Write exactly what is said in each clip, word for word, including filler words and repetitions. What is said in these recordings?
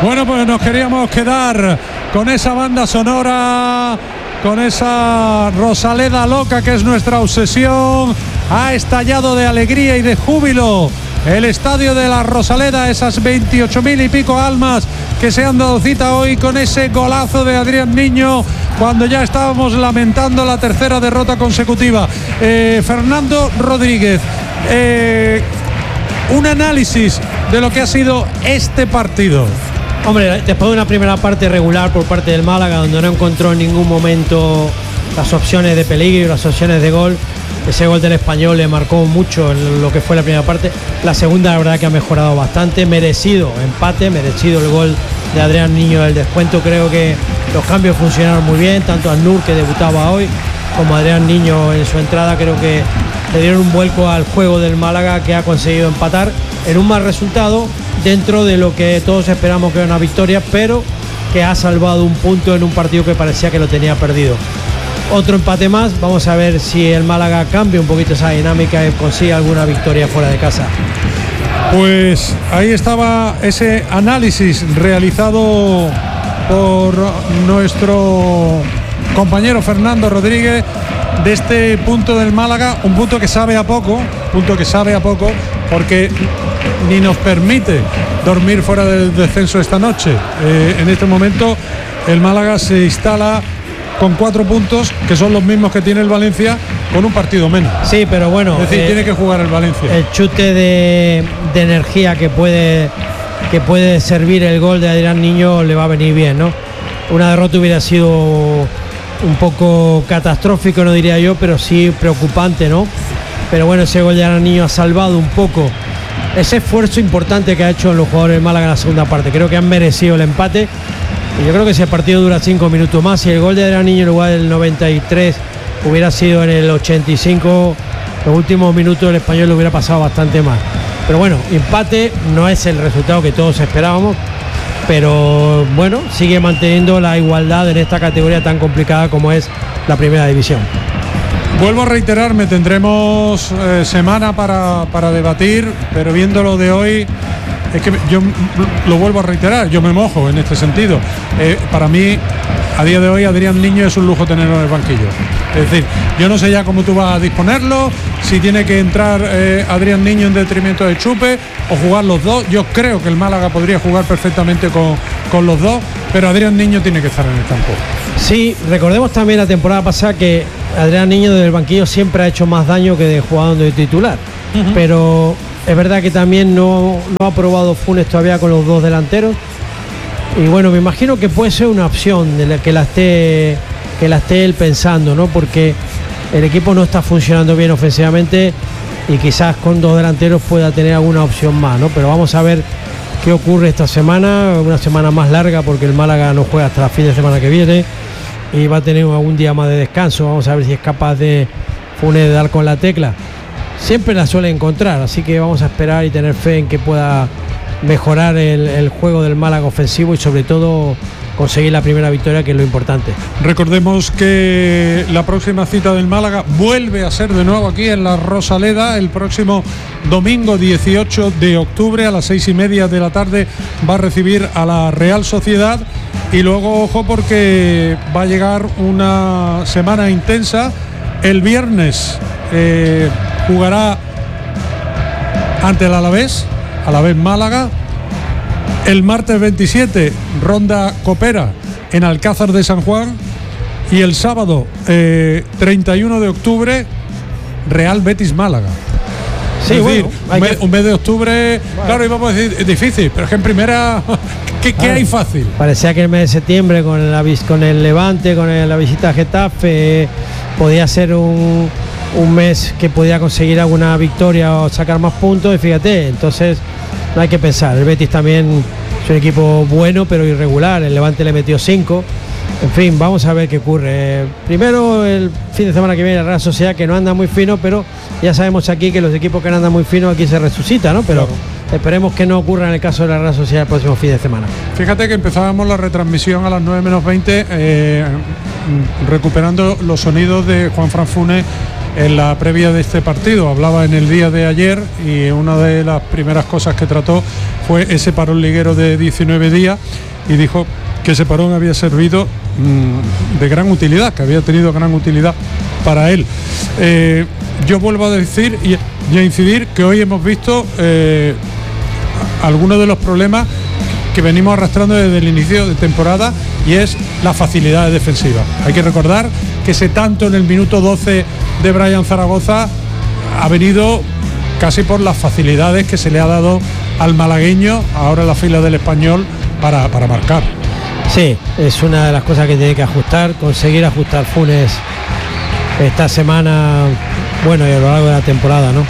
Bueno, pues nos queríamos quedar con esa banda sonora, con esa Rosaleda loca que es nuestra obsesión. Ha estallado de alegría y de júbilo el estadio de la Rosaleda, esas veintiocho mil y pico almas que se han dado cita hoy con ese golazo de Adrián Niño, cuando ya estábamos lamentando la tercera derrota consecutiva. Eh, Fernando Rodríguez, eh, un análisis de lo que ha sido este partido. Hombre, después de una primera parte regular por parte del Málaga, donde no encontró en ningún momento las opciones de peligro, las opciones de gol, ese gol del Español le marcó mucho en lo que fue la primera parte. La segunda, la verdad que ha mejorado bastante, merecido empate, merecido el gol de Adrián Niño del descuento. Creo que los cambios funcionaron muy bien, tanto Al-Nur, que debutaba hoy, como Adrián Niño en su entrada. Creo que le dieron un vuelco al juego del Málaga, que ha conseguido empatar en un mal resultado, dentro de lo que todos esperamos que era una victoria, pero que ha salvado un punto en un partido que parecía que lo tenía perdido. Otro empate más, vamos a ver si el Málaga cambia un poquito esa dinámica y consigue alguna victoria fuera de casa. Pues ahí estaba ese análisis realizado por nuestro compañero Fernando Rodríguez de este punto del Málaga, un punto que sabe a poco, punto que sabe a poco, porque ni nos permite dormir fuera del descenso esta noche. Eh, en este momento el Málaga se instala con cuatro puntos, que son los mismos que tiene el Valencia, con un partido menos. Sí, pero bueno, es decir, eh, tiene que jugar el Valencia. El chute de, de energía que puede, que puede servir el gol de Adrián Niño le va a venir bien, ¿no? Una derrota hubiera sido un poco catastrófico, no diría yo, pero sí preocupante, ¿no? Pero bueno, ese gol de Adrián Niño ha salvado un poco ese esfuerzo importante que ha hecho los jugadores del Málaga en la segunda parte. Creo que han merecido el empate. Y yo creo que si el partido dura cinco minutos más, si el gol de Adrián Niño en lugar del noventa y tres hubiera sido en el ochenta y cinco, los últimos minutos el Español lo hubiera pasado bastante más. Pero bueno, empate no es el resultado que todos esperábamos, pero bueno, sigue manteniendo la igualdad en esta categoría tan complicada como es la primera división. Vuelvo a reiterarme, tendremos eh, semana para, para debatir, pero viendo lo de hoy, es que yo lo vuelvo a reiterar, yo me mojo en este sentido. Eh, para mí, a día de hoy, Adrián Niño es un lujo tenerlo en el banquillo. Es decir, yo no sé ya cómo tú vas a disponerlo, si tiene que entrar eh, Adrián Niño en detrimento de Chupe o jugar los dos. Yo creo que el Málaga podría jugar perfectamente con, con los dos, pero Adrián Niño tiene que estar en el campo. Sí, recordemos también la temporada pasada que Adrián Niño del banquillo siempre ha hecho más daño que de jugador de titular. Uh-huh. Pero es verdad que también no, no ha probado Funes todavía con los dos delanteros. Y bueno, me imagino que puede ser una opción de la que la esté, que la esté él pensando, ¿no? Porque el equipo no está funcionando bien ofensivamente y quizás con dos delanteros pueda tener alguna opción más, ¿no? Pero vamos a ver qué ocurre esta semana, una semana más larga porque el Málaga no juega hasta el fin de semana que viene y va a tener algún día más de descanso. Vamos a ver si es capaz de Funes de dar con la tecla. Siempre la suele encontrar, así que vamos a esperar y tener fe en que pueda mejorar el, el juego del Málaga ofensivo y sobre todo conseguir la primera victoria, que es lo importante. Recordemos que la próxima cita del Málaga vuelve a ser de nuevo aquí en la Rosaleda el próximo domingo dieciocho de octubre a las seis y media de la tarde. Va a recibir a la Real Sociedad y luego ojo porque va a llegar una semana intensa. El viernes eh, jugará ante el Alavés, Alavés Málaga. El martes veintisiete, ronda copera en Alcázar de San Juan. Y el sábado eh, treinta y uno de octubre, Real Betis Málaga. Sí, es bueno, decir, un, mes, que... un mes de octubre, bueno. Claro, íbamos a decir, es difícil, pero es que en primera, ¿qué, ¿qué hay fácil? Parecía que el mes de septiembre, con, la, con el Levante, con el, la visita a Getafe, podía ser un, un mes que podía conseguir alguna victoria o sacar más puntos, y fíjate, entonces no hay que pensar. El Betis también es un equipo bueno, pero irregular. El Levante le metió cinco. En fin, vamos a ver qué ocurre. Primero, el fin de semana que viene, la Real Sociedad, que no anda muy fino, pero ya sabemos aquí que los equipos que no andan muy fino aquí se resucitan, ¿no? Pero claro, esperemos que no ocurra en el caso de la Real Sociedad el próximo fin de semana. Fíjate que empezábamos la retransmisión a las nueve menos veinte, eh, recuperando los sonidos de Juanfran Funes en la previa de este partido. Hablaba en el día de ayer y una de las primeras cosas que trató fue ese parón liguero de diecinueve días y dijo que ese parón había servido mmm, de gran utilidad, que había tenido gran utilidad para él. Eh, yo vuelvo a decir y, y a incidir que hoy hemos visto eh, algunos de los problemas que venimos arrastrando desde el inicio de temporada, y es la facilidad defensiva. Hay que recordar que ese tanto en el minuto doce de Brian Zaragoza ha venido casi por las facilidades que se le ha dado al malagueño, ahora en la fila del Español, para, para marcar. Sí, es una de las cosas que tiene que ajustar, conseguir ajustar Funes esta semana, bueno, y a lo largo de la temporada, ¿no?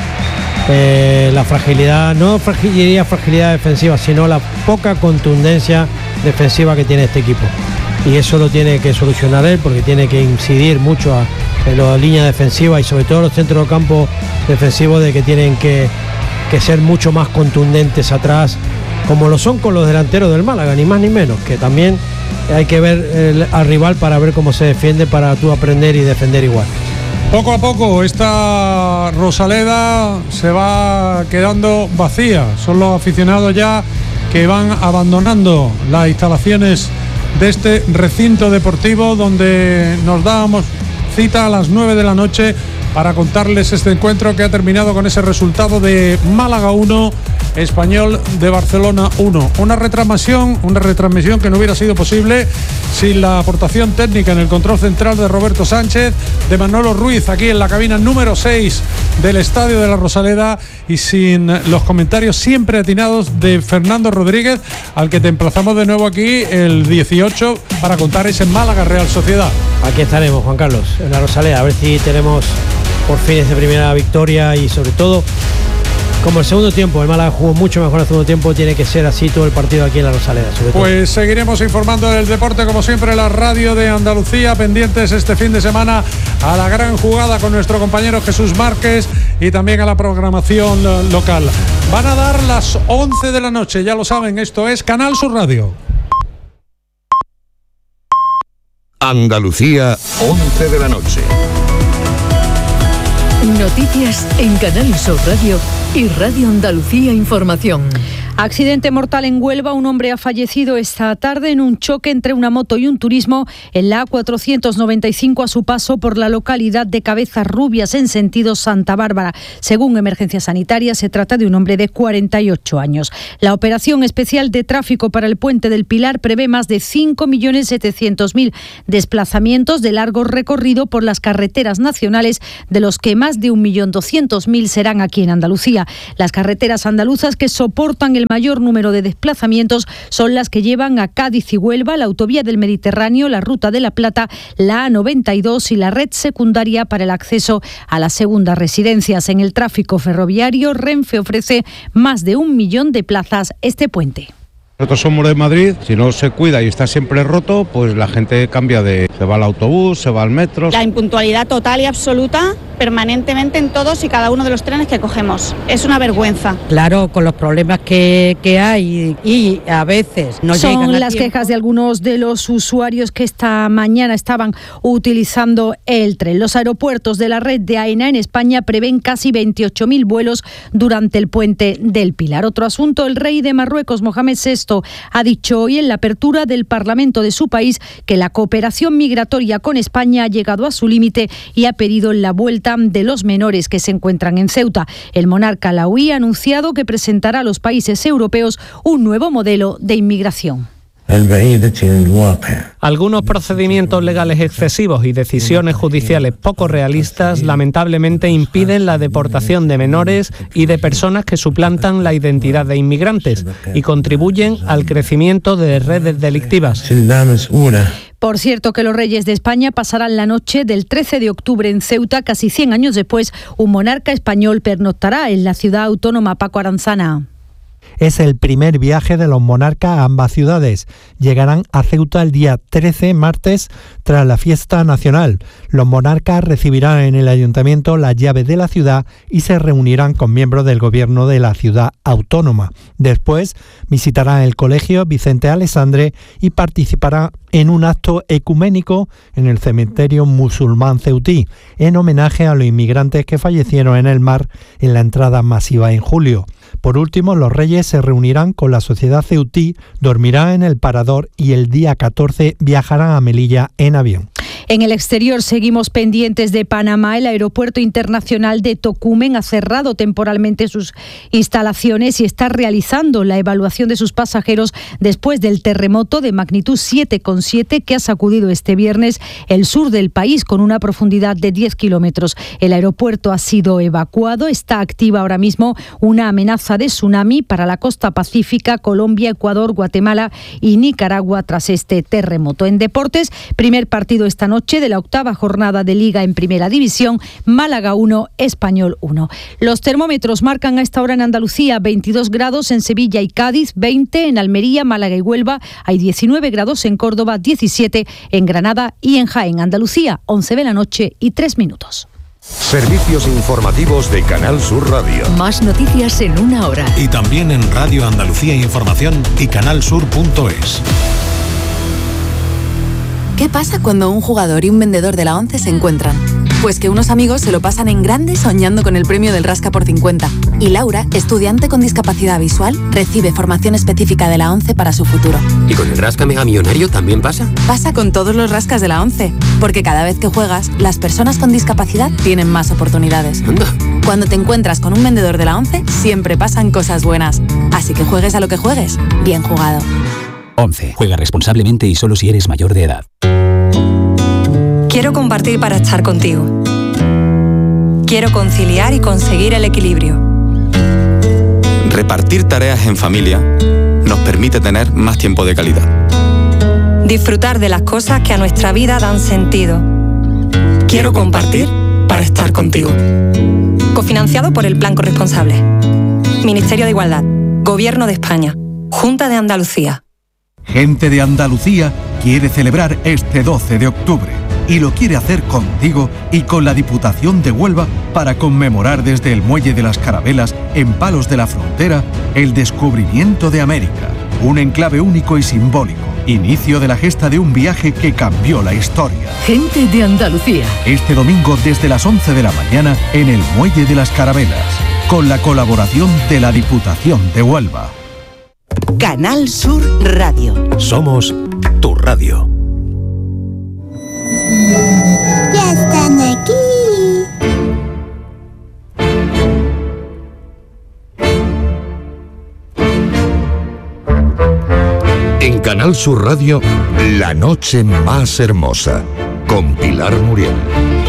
Eh, la fragilidad, no fragilidad, fragilidad defensiva, sino la poca contundencia defensiva que tiene este equipo. Y eso lo tiene que solucionar él, porque tiene que incidir mucho a, en la línea defensiva y sobre todo los centros de campo defensivos, de que tienen que, que ser mucho más contundentes atrás, como lo son con los delanteros del Málaga, ni más ni menos, que también hay que ver el, al rival para ver cómo se defiende, para tú aprender y defender igual. Poco a poco esta Rosaleda se va quedando vacía. Son los aficionados ya que van abandonando las instalaciones de este recinto deportivo, donde nos dábamos cita a las nueve de la noche para contarles este encuentro que ha terminado con ese resultado de Málaga uno, Español de Barcelona uno. Una retransmisión, una retransmisión que no hubiera sido posible sin la aportación técnica en el control central de Roberto Sánchez, de Manolo Ruiz aquí en la cabina número seis del Estadio de la Rosaleda, y sin los comentarios siempre atinados de Fernando Rodríguez, al que te emplazamos de nuevo aquí el dieciocho para contar ese Málaga Real Sociedad. Aquí estaremos, Juan Carlos, en la Rosaleda, a ver si tenemos por fin esa primera victoria, y sobre todo, como el segundo tiempo, el Málaga jugó mucho mejor el segundo tiempo, tiene que ser así todo el partido aquí en la Rosaleda. Sobre todo. Pues seguiremos informando del deporte, como siempre, en la radio de Andalucía, pendientes este fin de semana a la gran jugada con nuestro compañero Jesús Márquez y también a la programación local. Van a dar las once de la noche, ya lo saben, esto es Canal Sur Radio. Andalucía, once de la noche. Noticias en Canal Sur Radio y Radio Andalucía Información. Accidente mortal en Huelva. Un hombre ha fallecido esta tarde en un choque entre una moto y un turismo en la A cuatrocientos noventa y cinco a su paso por la localidad de Cabezas Rubias en sentido Santa Bárbara. Según Emergencias Sanitarias, se trata de un hombre de cuarenta y ocho años. La operación especial de tráfico para el Puente del Pilar prevé más de cinco millones setecientos mil desplazamientos de largo recorrido por las carreteras nacionales, de los que más de un millón doscientos mil serán aquí en Andalucía. Las carreteras andaluzas que soportan el El mayor número de desplazamientos son las que llevan a Cádiz y Huelva, la autovía del Mediterráneo, la Ruta de la Plata, la A noventa y dos y la red secundaria para el acceso a las segundas residencias. En el tráfico ferroviario, Renfe ofrece más de un millón de plazas este puente. Nosotros somos de Madrid, si no se cuida y está siempre roto, pues la gente cambia de... se va al autobús, se va al metro. La impuntualidad total y absoluta permanentemente en todos y cada uno de los trenes que cogemos. Es una vergüenza. Claro, con los problemas que, que hay y a veces no llegan a tiempo. Son las quejas de algunos de los usuarios que esta mañana estaban utilizando el tren. Los aeropuertos de la red de AENA en España prevén casi veintiocho mil vuelos durante el Puente del Pilar. Otro asunto, el rey de Marruecos, Mohamed sexto, ha dicho hoy en la apertura del Parlamento de su país que la cooperación migratoria con España ha llegado a su límite y ha pedido la vuelta de los menores que se encuentran en Ceuta. El monarca alauí ha anunciado que presentará a los países europeos un nuevo modelo de inmigración. Algunos procedimientos legales excesivos y decisiones judiciales poco realistas lamentablemente impiden la deportación de menores y de personas que suplantan la identidad de inmigrantes y contribuyen al crecimiento de redes delictivas. Por cierto, que los reyes de España pasarán la noche del trece de octubre en Ceuta. Casi cien años después, un monarca español pernoctará en la ciudad autónoma. Paco Aranzana. Es el primer viaje de los monarcas a ambas ciudades. Llegarán a Ceuta el día trece, martes, tras la fiesta nacional. Los monarcas recibirán en el ayuntamiento las llaves de la ciudad y se reunirán con miembros del gobierno de la ciudad autónoma. Después visitarán el colegio Vicente Alessandre y participará en un acto ecuménico en el cementerio musulmán ceutí, en homenaje a los inmigrantes que fallecieron en el mar en la entrada masiva en julio. Por último, los reyes se reunirán con la sociedad ceutí, dormirán en el Parador y el día catorce viajarán a Melilla en avión. En el exterior seguimos pendientes de Panamá. El aeropuerto internacional de Tocumen ha cerrado temporalmente sus instalaciones y está realizando la evaluación de sus pasajeros después del terremoto de magnitud siete coma siete que ha sacudido este viernes el sur del país con una profundidad de diez kilómetros. El aeropuerto ha sido evacuado. Está activa ahora mismo una amenaza de tsunami para la costa pacífica, Colombia, Ecuador, Guatemala y Nicaragua tras este terremoto. En deportes, primer partido esta noche de la octava jornada de Liga en Primera División, Málaga uno, Español uno. Los termómetros marcan a esta hora en Andalucía veintidós grados, en Sevilla y Cádiz veinte, en Almería, Málaga y Huelva hay diecinueve grados, en Córdoba diecisiete, en Granada y en Jaén. Andalucía, once de la noche y tres minutos. Servicios informativos de Canal Sur Radio. Más noticias en una hora. Y también en Radio Andalucía Información y canalsur punto es. ¿Qué pasa cuando un jugador y un vendedor de la ONCE se encuentran? Pues que unos amigos se lo pasan en grande soñando con el premio del Rasca por cincuenta. Y Laura, estudiante con discapacidad visual, recibe formación específica de la ONCE para su futuro. ¿Y con el Rasca Mega Millonario también pasa? Pasa con todos los rascas de la ONCE. Porque cada vez que juegas, las personas con discapacidad tienen más oportunidades. Anda. Cuando te encuentras con un vendedor de la ONCE, siempre pasan cosas buenas. Así que juegues a lo que juegues, bien jugado. ONCE. Juega responsablemente y solo si eres mayor de edad. Quiero compartir para estar contigo. Quiero conciliar y conseguir el equilibrio. Repartir tareas en familia nos permite tener más tiempo de calidad. Disfrutar de las cosas que a nuestra vida dan sentido. Quiero compartir para estar contigo. Cofinanciado por el Plan Corresponsable. Ministerio de Igualdad. Gobierno de España. Junta de Andalucía. Gente de Andalucía quiere celebrar este doce de octubre y lo quiere hacer contigo y con la Diputación de Huelva para conmemorar desde el Muelle de las Carabelas en Palos de la Frontera el descubrimiento de América, un enclave único y simbólico, inicio de la gesta de un viaje que cambió la historia. Gente de Andalucía. Este domingo desde las once de la mañana en el Muelle de las Carabelas, con la colaboración de la Diputación de Huelva. Canal Sur Radio. Somos tu radio. Ya están aquí. En Canal Sur Radio, La Noche Más Hermosa, con Pilar Muriel.